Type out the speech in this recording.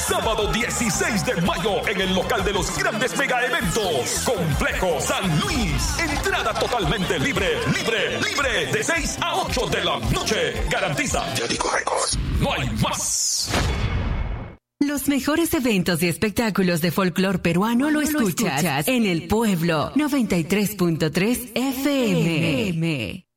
Sábado 16 de mayo en el local de los grandes mega eventos. Complejo San Luis. Entrada totalmente libre. De 6 a 8 de la noche. Garantiza Jericho Records. No hay más. Los mejores eventos y espectáculos de folclor peruano lo escuchas en El Pueblo 93.3 FM.